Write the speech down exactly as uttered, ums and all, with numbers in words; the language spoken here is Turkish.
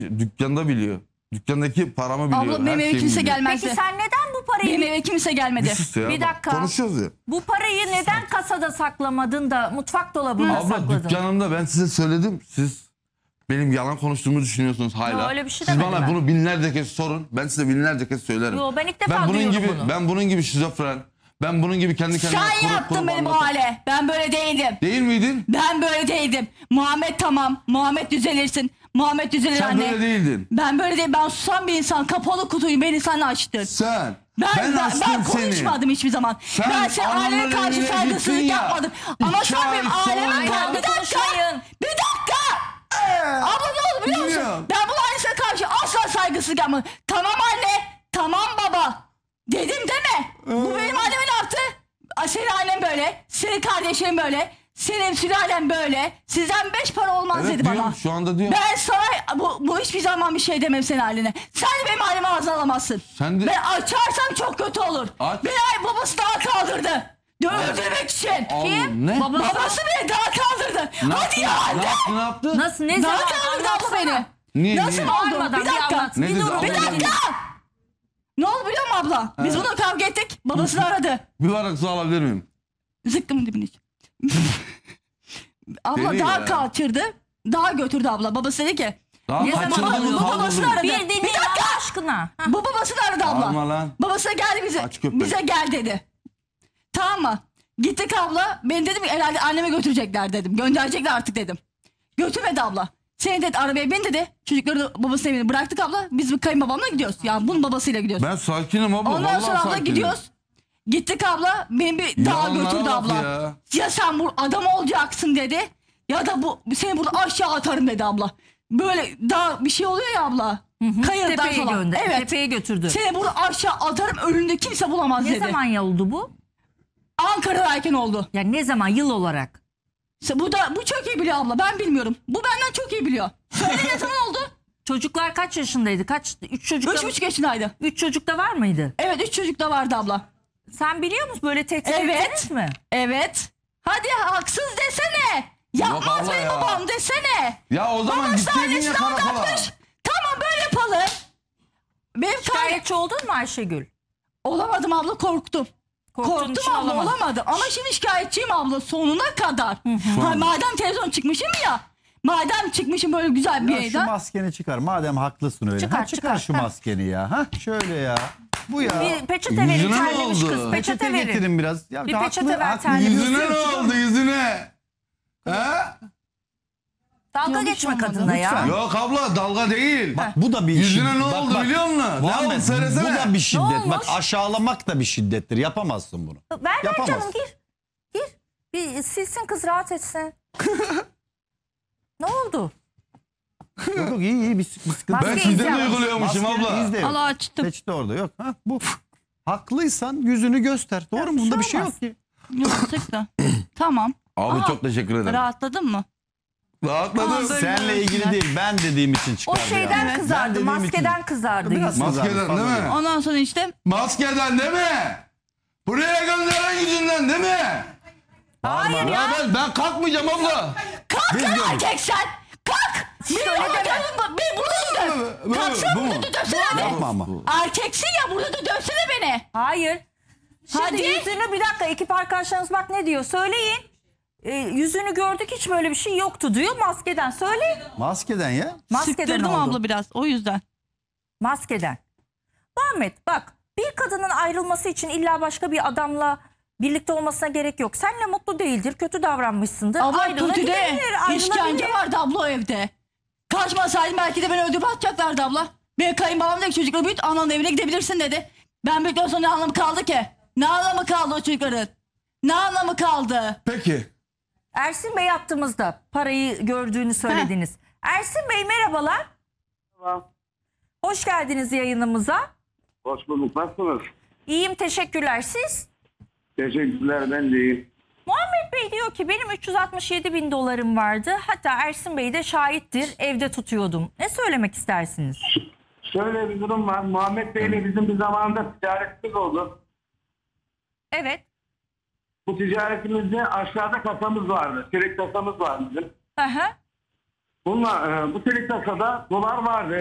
Dükkanda biliyor. Dükkandaki paramı biliyor. Abla benim her eve şeyimi kimse biliyor. gelmezdi. Peki sen neden bu parayı Benim eve kimse gelmedi. Bir sus ya, Bir bak, dakika. konuşuyoruz ya. bu parayı neden kasada saklamadın da mutfak dolabında Abla sakladın? dükkanımda ben size söyledim. Siz benim yalan konuştuğumu düşünüyorsunuz hala. Yo, öyle bir şey Siz demedim bana ben. bunu binlerce kez sorun. Ben size binlerce kez söylerim. Yo, ben ilk defa ben bunun duyuyorum gibi, bunu. Ben bunun gibi şizofren. Ben bunun gibi kendi kendime Sen kurup yaptın kurup beni bu anlatan- hale. Ben böyle değildim. Değil miydin? Ben böyle değildim. Muhammed tamam. Muhammed düzelirsin. Muhammed düzelir Sen anne. böyle değildin. Ben böyle değil. Ben susan bir insan. Kapalı kutuyu beni sen açtın. Sen. Ben, ben, ben, açtım ben seni. konuşmadım hiçbir zaman. Sen ben senin ailene ananın karşı evine saygısızlık gittin ya. yapmadım. Ama İki sen benim ay aileme sonra- karşı... Bir dakika! Konuşmayın. Bir dakika! Abla ne oldu biliyor musun? Biliyorum. Ben bu ailesine karşı asla saygısızlık yapmadım. Tamam anne, tamam baba. Dedim deme. Bu benim anneme ne yaptı? Aa, senin annen böyle, senin kardeşlerin böyle, senin sülalen böyle. Sizden beş para olmaz Evet dedi diyorum, bana. şu anda diyorum. Ben sana bu, bu hiçbir zaman bir şey demem senin haline. Sen de benim halime ağzına alamazsın. Sen de- Ben açarsam çok kötü olur. Aç. Beni ay babası daha kaldırdı. Öldürmek için. Kim? Ne? Babası- Babası beni daha kaldırdı. Ne Hadi yaptı? ya Ne anne. yaptı? Ne yaptı? Nasıl ne Daha zaman kaldırdı abla anlatsana. beni. Niye, Nasıl niye? oldu? Bağırmadan Bir bir dakika. anlat. Ne Bir dedi dur. abla? Bir dakika. Ne oldu biliyor musun abla? Biz bunu kavga ettik. Babasını aradı. Bir bardak su alabilir miyim? Zıkkımın dibine iç. Abla Deli daha ya. kaçırdı. Daha götürdü abla. Babası dedi ki. Daha Ne zaman kaçırdın alıyor? mı? Bu babasını Kaldırdın. aradı. Bir dinleyin Allah aşkına. Hah. Bu babasını aradı abla. Alma lan. Babası geldi bize. Aç köpek. Bize gel dedi. Tamam mı? Gittik abla. Ben dedim ki herhalde anneme götürecekler dedim. Gönderecekler artık dedim. Götürmedi abla. Seni dedi arabaya bin dedi. Çocukları da babasının evine bıraktık abla. Biz bir kayınbabamla gidiyoruz. Yani bunun babasıyla gidiyoruz. Ben sakinim abla. Ondan vallahi sonra abla sakinim. gidiyoruz. Gittik abla. Beni bir dağa Yalanlara götürdü bak abla. ya. Ya. sen bu adam olacaksın dedi. Ya da bu seni burada aşağı atarım dedi abla. Böyle daha bir şey oluyor ya abla. Kayalıklar Tepeye falan. gönder. Evet. Tepeye götürdü. Seni burada aşağı atarım önünde kimse bulamaz Ne dedi. zaman ya oldu bu? Ankara'dayken oldu. Yani ne zaman yıl olarak? İşte bu da bu çok iyi biliyor abla. Ben bilmiyorum. Bu benden çok iyi biliyor. Söyle ne zaman oldu? Çocuklar kaç yaşındaydı? Kaç? Üç çocuk Üç da, buçuk yaşındaydı. üç çocuk da var mıydı? Evet üç çocuk da vardı abla. Sen biliyor musun böyle tehdit Evet. ettiniz mi? Evet. Hadi haksız desene. Yapmaz abla benim ya. babam desene. Ya o zaman Babası gitseydin ya ailesini karakola. aldatmış. Tamam böyle yapalım. Benim kay- Şikayetçi oldun mu Ayşegül? olamadım abla korktum. Korktuğun Korktum için abla olamadın. olamadım. Ama şimdi şikayetçiyim abla sonuna kadar. Ha, madem televizyon çıkmışım ya. Madem çıkmışım böyle güzel bir Ya şu yerden. maskeni çıkar. Madem haklısın öyle. Çıkar, ha, çıkar, çıkar. şu maskeni ya. Ha şöyle ya. Bu ya. Bir peçete verin Yüzüne ne terlemiş oldu? kız. Peçete Peçete verin. getirin biraz. Ya, Bir haklı- peçete ver, haklı- terlemiş. Yüzüne ne oldu yüzüne? He? Dalga Yanlış geçme olmadı. kadına ya. Lütfen. Yok abla dalga değil. Bak bu da bir Yüzüne şiddet. ne Bak, oldu bak. biliyor musun? Ne Muhammed, oldu söylesene. bu da bir şiddet. olmuş? Bak aşağılamak da bir şiddettir. Yapamazsın bunu. Ver ver Yapamaz. canım gir. Gir. Bir silsin kız rahat etsin. Ne oldu? Yok yok iyi iyi bir, bir sıkıntı. Maske Ben Maske şiddet izle. uyguluyormuşum Maskeni abla. izle. Allah açtım. Peçete orada yok. Ha, bu. Haklıysan yüzünü göster. Doğru Ya, mu? bir Bunda şey bir şey olmaz. yok ki. Yok sıktı. Tamam. Abi Aha, çok teşekkür ederim. rahatladın mı? Rahatladım. Aa, böyle- Seninle ilgili değil. Ben dediğim için O çıkardı. şeyden yani. Ben kızardı. dediğim Maskeden için. kızardı. Biraz yüzü. Maskeden kızardı, değil mi? fazla. Ondan sonra işte Maskeden değil mi? Buraya gönderen yüzünden değil mi? Hayır Ya ya. ben, ben kalkmayacağım abla. kalk lan erkek sen. Kalk. Beni Öyle burada deme. dövün. Beni burada da döv. Bu- Kalksana bu mu? burada da dövsene beni. Yapma ama. Erkeksin ya burada da dövsene beni. Hayır. Şimdi Hadi. yüzünü bir dakika ekip arkadaşlarınız bak ne diyor söyleyin. Ee, yüzünü gördük hiç böyle bir şey yoktu diyor maskeden söyleyin. Maskeden ya. Maskeden Sıktırdım oldu. abla biraz o yüzden. Maskeden. Muhammed bak bir kadının ayrılması için illa başka bir adamla birlikte olmasına gerek yok. Seninle mutlu değildir, kötü davranmışsındır. Abla Ayrılabilir, kötüde işkence ayrılabilir. vardı abla o evde. Kaçmasaydım belki de beni öldürüp atacaklardı abla. Benim kayınbabam dedi ki çocukları büyüt ananın evine gidebilirsin dedi. Ben büyüdükten sonra ne anlamı kaldı ki? Ne anlamı kaldı o çocukların? Ne anlamı kaldı? Peki. Ersin Bey yaptığımızda parayı gördüğünü söylediniz. Ersin Bey merhabalar. Merhaba. Hoş geldiniz yayınımıza. Hoş bulduk. Nasılsınız? İyiyim teşekkürler siz. Teşekkürler. Ben de iyiyim. Muhammed Bey diyor ki benim üç yüz altmış yedi bin dolarım vardı. Hatta Ersin Bey de şahittir evde tutuyordum. Ne söylemek istersiniz? Şöyle bir durum var. Muhammed Bey ile bizim bir zamanında ticaretimiz oldu. Evet. Bu ticaretimizde aşağıda kasamız vardı. Çelik kasamız var bizim. Aha. Bununla e, bu çelik kasada dolar vardı.